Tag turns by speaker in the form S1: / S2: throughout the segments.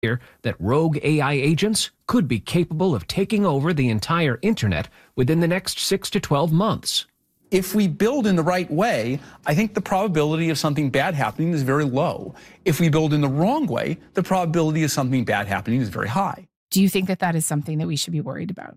S1: Here that rogue AI agents could be capable of taking over the entire internet within the next 6 to 12 months.
S2: If we build in the right way, I think the probability of something bad happening is very low. If we build in the wrong way, the probability of something bad happening is very high.
S3: Do you think that that is something that we should be worried about?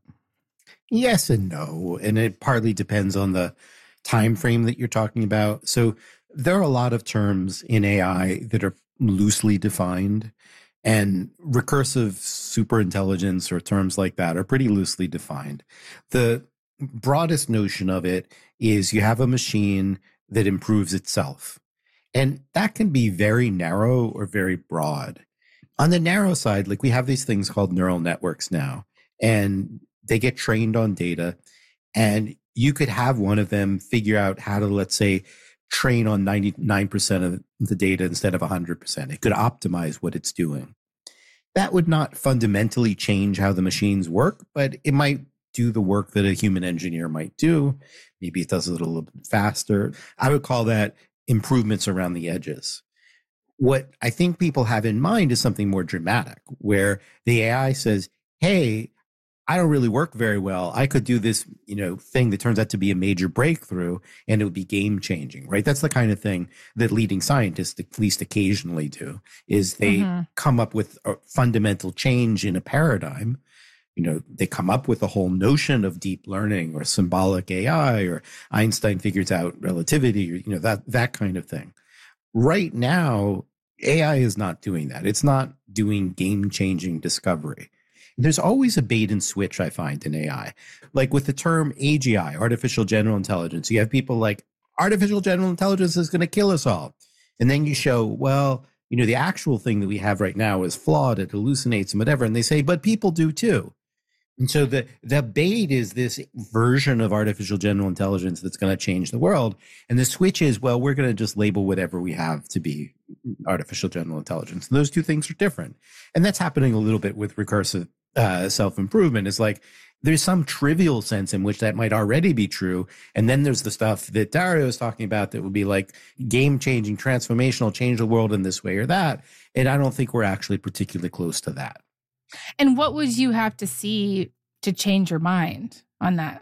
S4: Yes and no. And it partly depends on the time frame that you're talking about. So there are a lot of terms in AI that are loosely defined. And recursive superintelligence or terms like that are pretty loosely defined. The broadest notion of it is you have a machine that improves itself. And that can be very narrow or very broad. On the narrow side, like we have these things called neural networks now, and they get trained on data. And you could have one of them figure out how to, let's say, train on 99% of the data instead of 100%. It could optimize what it's doing. That would not fundamentally change how the machines work, but it might do the work that a human engineer might do. Maybe it does it a little bit faster. I would call that improvements around the edges. What I think people have in mind is something more dramatic, where the AI says, hey, I don't really work very well. I could do this, thing that turns out to be a major breakthrough and it would be game changing, right? That's the kind of thing that leading scientists at least occasionally do, is they come up with a fundamental change in a paradigm. They come up with a whole notion of deep learning or symbolic AI, or Einstein figures out relativity, or, that kind of thing. Right now, AI is not doing that. It's not doing game changing discovery. There's always a bait and switch, I find, in AI. Like with the term AGI, artificial general intelligence, you have people like, artificial general intelligence is going to kill us all. And then you show, well, the actual thing that we have right now is flawed, it hallucinates and whatever. And they say, but people do too. And so the bait is this version of artificial general intelligence that's going to change the world. And the switch is, well, we're going to just label whatever we have to be artificial general intelligence. And those two things are different. And that's happening a little bit with recursive self-improvement. It's like there's some trivial sense in which that might already be true. And then there's the stuff that Dario is talking about that would be like game-changing, transformational, change the world in this way or that. And I don't think we're actually particularly close to that.
S3: And what would you have to see to change your mind on that?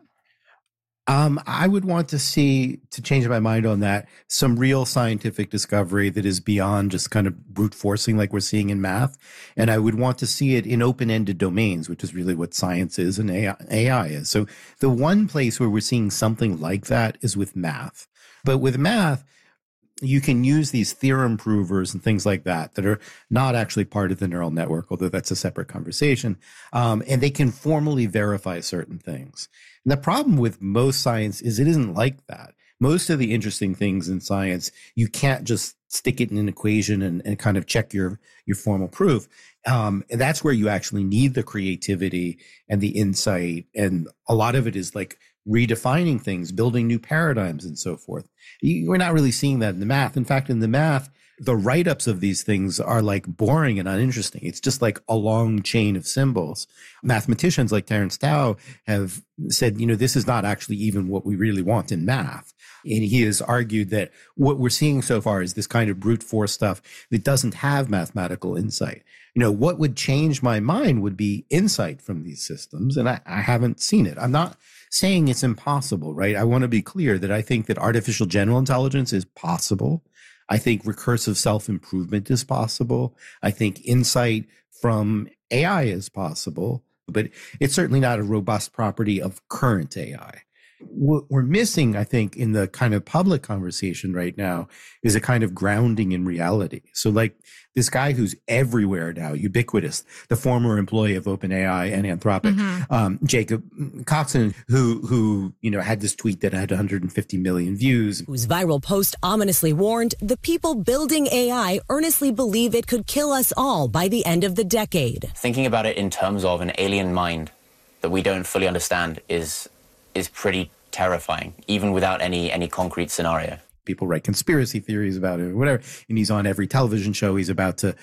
S4: I would want to see, to change my mind on that, some real scientific discovery that is beyond just kind of brute forcing like we're seeing in math. And I would want to see it in open-ended domains, which is really what science is and AI is. So the one place where we're seeing something like that is with math. But with math, you can use these theorem provers and things like that are not actually part of the neural network, although that's a separate conversation. And they can formally verify certain things. And the problem with most science is it isn't like that. Most of the interesting things in science, you can't just stick it in an equation and kind of check your formal proof. And that's where you actually need the creativity and the insight. And a lot of it is like redefining things, building new paradigms and so forth. We're not really seeing that in the math. In fact, in the math, the write-ups of these things are like boring and uninteresting. It's just like a long chain of symbols. Mathematicians like Terence Tao have said, this is not actually even what we really want in math. And he has argued that what we're seeing so far is this kind of brute force stuff that doesn't have mathematical insight. What would change my mind would be insight from these systems. And I haven't seen it. I'm not saying it's impossible, right? I want to be clear that I think that artificial general intelligence is possible. I think recursive self-improvement is possible. I think insight from AI is possible, but it's certainly not a robust property of current AI. What we're missing, I think, in the kind of public conversation right now is a kind of grounding in reality. So like this guy who's everywhere now, ubiquitous, the former employee of OpenAI and Anthropic, Jacob Coxon, who had this tweet that had 150 million views.
S5: Whose viral post ominously warned the people building AI earnestly believe it could kill us all by the end of the decade.
S6: Thinking about it in terms of an alien mind that we don't fully understand is pretty terrifying, even without any concrete scenario.
S4: People write conspiracy theories about it or whatever, and he's on every television show. He's about to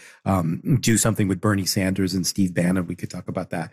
S4: do something with Bernie Sanders and Steve Bannon. We could talk about that.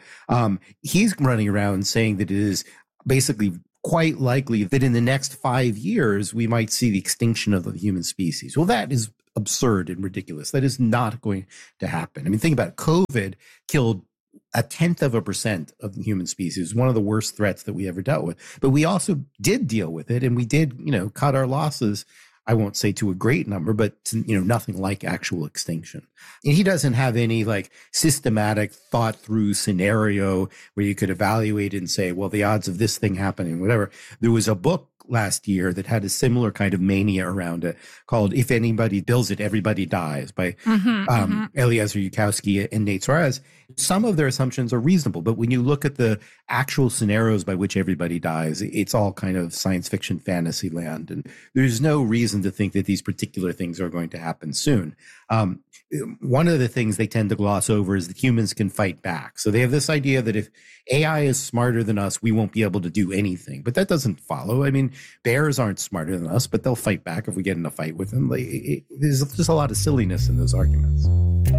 S4: He's running around saying that it is basically quite likely that in the next 5 years, we might see the extinction of the human species. Well, that is absurd and ridiculous. That is not going to happen. I mean, think about it. COVID killed 0.1% of the human species, one of the worst threats that we ever dealt with. But we also did deal with it, and we did, cut our losses. I won't say to a great number, but to, nothing like actual extinction. And he doesn't have any like systematic thought through scenario where you could evaluate and say, well, the odds of this thing happening, whatever. There was a book last year that had a similar kind of mania around it called If Anybody Builds It, Everybody Dies by Eliezer Yudkowsky and Nate Suarez. Some of their assumptions are reasonable, but when you look at the actual scenarios by which everybody dies, it's all kind of science fiction fantasy land. And there's no reason to think that these particular things are going to happen soon. One of the things they tend to gloss over is that humans can fight back. So they have this idea that if AI is smarter than us, we won't be able to do anything. But that doesn't follow. I mean, bears aren't smarter than us, but they'll fight back if we get in a fight with them. There's just a lot of silliness in those arguments.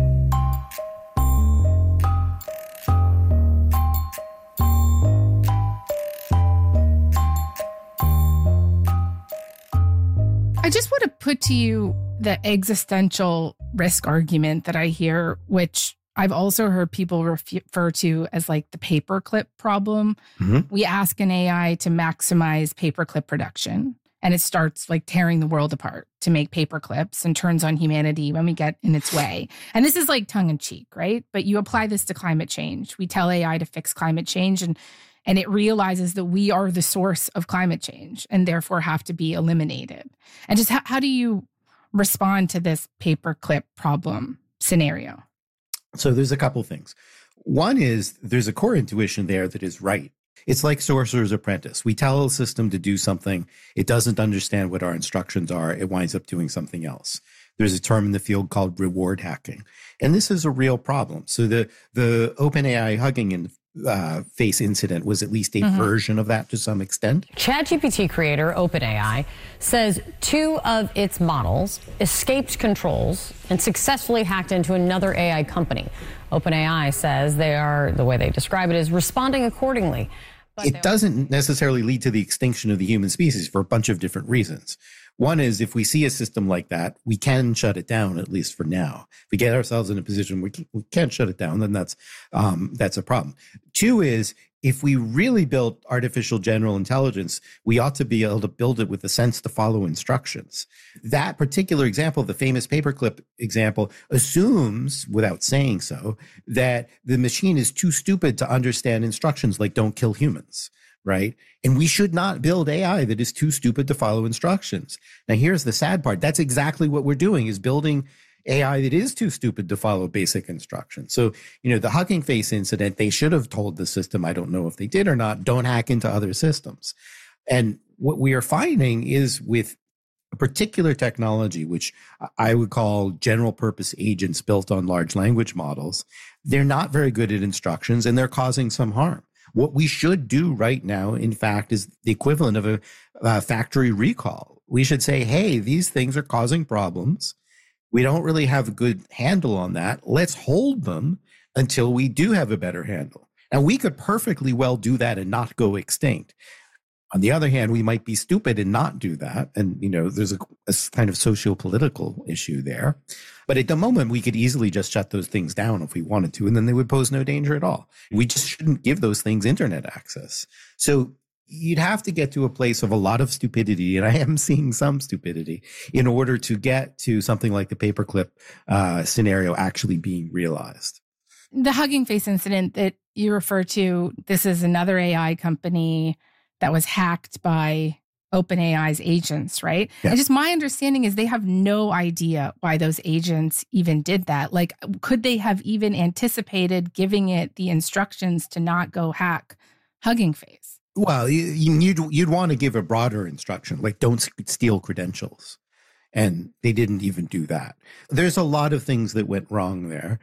S3: I just want to put to you the existential risk argument that I hear, which I've also heard people refer to as like the paperclip problem. Mm-hmm. We ask an AI to maximize paperclip production, and it starts like tearing the world apart to make paperclips and turns on humanity when we get in its way. And this is like tongue in cheek, right? But you apply this to climate change. We tell AI to fix climate change, and it realizes that we are the source of climate change and therefore have to be eliminated. And just how do you respond to this paperclip problem scenario?
S4: So there's a couple things. One is there's a core intuition there that is right. It's like Sorcerer's Apprentice. We tell a system to do something. It doesn't understand what our instructions are. It winds up doing something else. There's a term in the field called reward hacking. And this is a real problem. So the OpenAI Hugging Face incident was at least a version of that to some extent.
S7: ChatGPT creator OpenAI says 2 of its models escaped controls and successfully hacked into another AI company. OpenAI says they are, the way they describe it, is responding accordingly.
S4: It doesn't necessarily lead to the extinction of the human species for a bunch of different reasons. One is if we see a system like that, we can shut it down, at least for now. If we get ourselves in a position where we can't shut it down, then that's a problem. 2 is if we really built artificial general intelligence, we ought to be able to build it with the sense to follow instructions. That particular example, the famous paperclip example, assumes, without saying so, that the machine is too stupid to understand instructions like don't kill humans. Right? And we should not build AI that is too stupid to follow instructions. Now, here's the sad part. That's exactly what we're doing, is building AI that is too stupid to follow basic instructions. So, the Hugging Face incident, they should have told the system, I don't know if they did or not, don't hack into other systems. And what we are finding is with a particular technology, which I would call general purpose agents built on large language models, they're not very good at instructions and they're causing some harm. What we should do right now, in fact, is the equivalent of a factory recall. We should say, hey, these things are causing problems. We don't really have a good handle on that. Let's hold them until we do have a better handle. And we could perfectly well do that and not go extinct. On the other hand, we might be stupid and not do that. And, there's a kind of socio-political issue there. But at the moment, we could easily just shut those things down if we wanted to, and then they would pose no danger at all. We just shouldn't give those things internet access. So you'd have to get to a place of a lot of stupidity, and I am seeing some stupidity, in order to get to something like the paperclip scenario actually being realized.
S3: The Hugging Face incident that you refer to, this is another AI company that was hacked by OpenAI's agents, right?
S4: Yeah.
S3: And just my understanding is they have no idea why those agents even did that. Like, could they have even anticipated giving it the instructions to not go hack Hugging Face?
S4: Well, you'd want to give a broader instruction, like don't steal credentials. And they didn't even do that. There's a lot of things that went wrong there.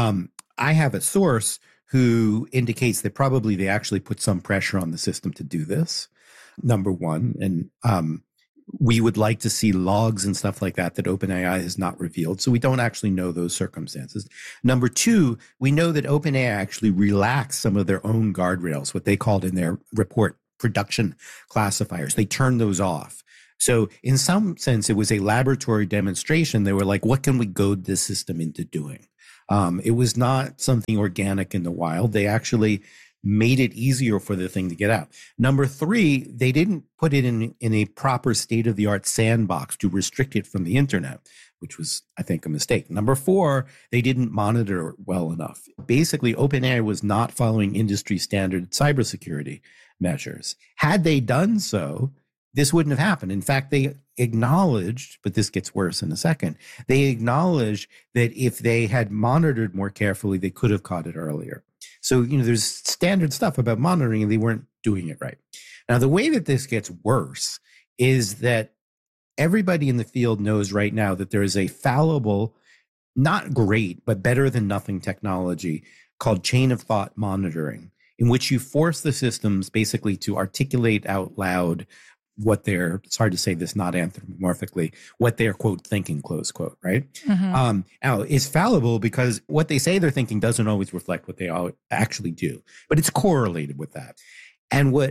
S4: I have a source who indicates that probably they actually put some pressure on the system to do this, number one. And we would like to see logs and stuff like that OpenAI has not revealed. So we don't actually know those circumstances. Number 2, we know that OpenAI actually relaxed some of their own guardrails, what they called in their report production classifiers. They turned those off. So in some sense, it was a laboratory demonstration. They were like, what can we goad this system into doing? It was not something organic in the wild. They actually made it easier for the thing to get out. Number three, they didn't put it in a proper state-of-the-art sandbox to restrict it from the internet, which was, I think, a mistake. Number four, they didn't monitor it well enough. Basically, OpenAI was not following industry standard cybersecurity measures. Had they done so, this wouldn't have happened. In fact, they acknowledged, but this gets worse in a second, they acknowledged that if they had monitored more carefully, they could have caught it earlier. So, there's standard stuff about monitoring, and they weren't doing it right. Now, the way that this gets worse is that everybody in the field knows right now that there is a fallible, not great, but better than nothing technology called chain of thought monitoring, in which you force the systems basically to articulate out loud what they're, it's hard to say this not anthropomorphically, what they're, quote, thinking, close quote, right?
S3: Mm-hmm.
S4: Now, it's fallible because what they say they're thinking doesn't always reflect what they actually do, but it's correlated with that. And what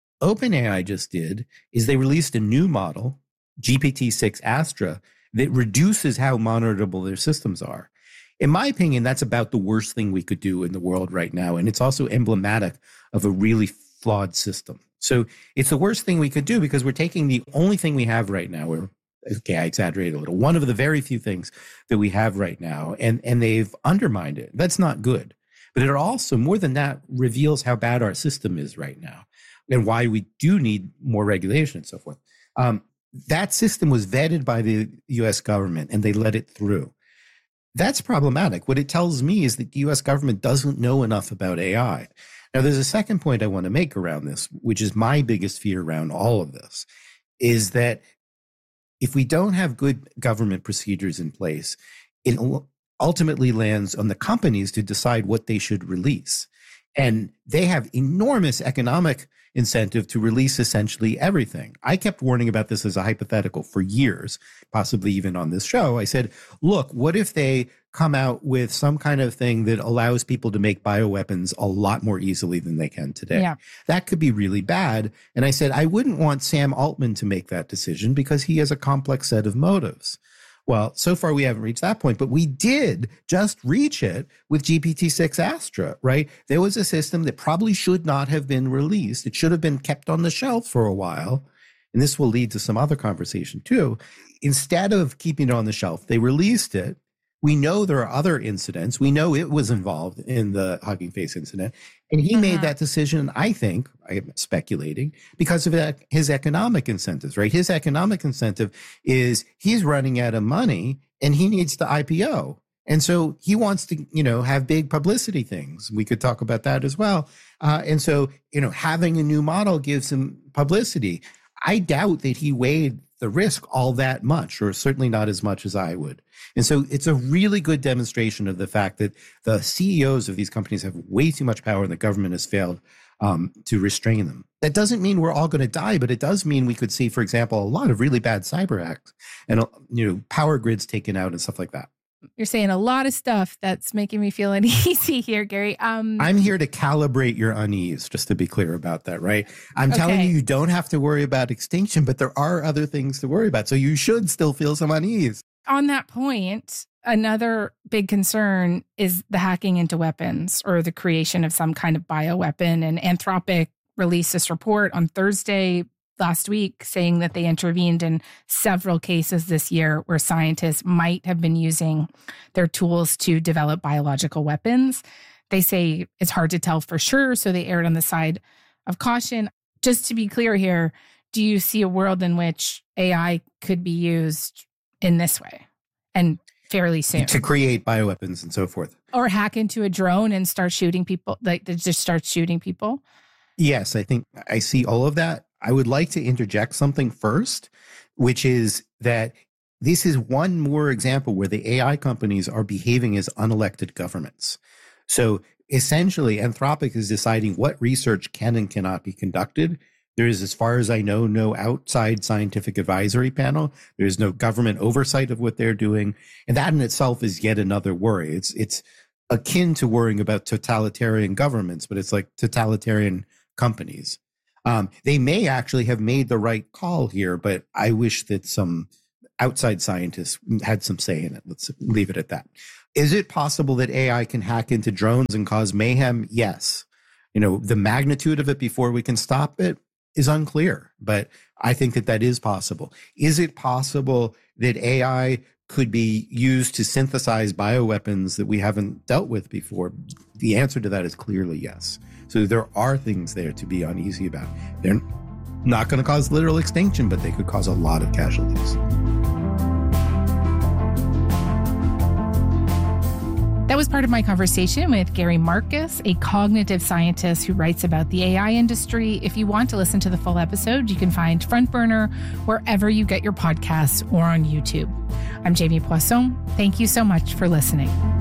S4: OpenAI just did is they released a new model, GPT-6 Astra, that reduces how monitorable their systems are. In my opinion, that's about the worst thing we could do in the world right now. And it's also emblematic of a really flawed system. So it's the worst thing we could do because we're taking the only thing we have right now. I exaggerate a little. One of the very few things that we have right now, and they've undermined it. That's not good. But it also, more than that, reveals how bad our system is right now and why we do need more regulation and so forth. That system was vetted by the U.S. government, and they let it through. That's problematic. What it tells me is that the U.S. government doesn't know enough about AI. Now, there's a second point I want to make around this, which is my biggest fear around all of this, is that if we don't have good government procedures in place, it ultimately lands on the companies to decide what they should release. And they have enormous economic incentive to release essentially everything. I kept warning about this as a hypothetical for years, possibly even on this show. I said, look, what if they come out with some kind of thing that allows people to make bioweapons a lot more easily than they can today?
S3: Yeah.
S4: That could be really bad. And I said, I wouldn't want Sam Altman to make that decision because he has a complex set of motives. Well, so far we haven't reached that point, but we did just reach it with GPT-6 Astra, right? There was a system that probably should not have been released. It should have been kept on the shelf for a while. And this will lead to some other conversation too. Instead of keeping it on the shelf, they released it. We know there are other incidents. We know it was involved in the Hugging Face incident. And he made that decision, I think, I'm speculating, because of his economic incentives, right? His economic incentive is he's running out of money and he needs to IPO. And so he wants to, have big publicity things. We could talk about that as well. And so, having a new model gives him publicity. I doubt that he weighed the risk all that much, or certainly not as much as I would. And so it's a really good demonstration of the fact that the CEOs of these companies have way too much power and the government has failed to restrain them. That doesn't mean we're all going to die, but it does mean we could see, for example, a lot of really bad cyber acts and, power grids taken out and stuff like that.
S3: You're saying a lot of stuff that's making me feel uneasy here, Gary.
S4: I'm here to calibrate your unease, just to be clear about that, right? I'm telling you don't have to worry about extinction, but there are other things to worry about. So you should still feel some unease.
S3: On that point, another big concern is the hacking into weapons or the creation of some kind of bioweapon. And Anthropic released this report on Thursday last week saying that they intervened in several cases this year where scientists might have been using their tools to develop biological weapons. They say it's hard to tell for sure, so they erred on the side of caution. Just to be clear here, do you see a world in which AI could be used in this way and fairly soon?
S4: To create bioweapons and so forth.
S3: Or hack into a drone and start shooting people, like they just start shooting people?
S4: Yes, I think I see all of that. I would like to interject something first, which is that this is one more example where the AI companies are behaving as unelected governments. So essentially, Anthropic is deciding what research can and cannot be conducted. There is, as far as I know, no outside scientific advisory panel. There is no government oversight of what they're doing. And that in itself is yet another worry. It's akin to worrying about totalitarian governments, but it's like totalitarian companies. They may actually have made the right call here, but I wish that some outside scientists had some say in it. Let's leave it at that. Is it possible that AI can hack into drones and cause mayhem? Yes. The magnitude of it before we can stop it is unclear, but I think that is possible. Is it possible that AI could be used to synthesize bioweapons that we haven't dealt with before? The answer to that is clearly yes. So there are things there to be uneasy about. They're not going to cause literal extinction, but they could cause a lot of casualties.
S3: That was part of my conversation with Gary Marcus, a cognitive scientist who writes about the AI industry. If you want to listen to the full episode, you can find Front Burner wherever you get your podcasts or on YouTube. I'm Jamie Poisson. Thank you so much for listening.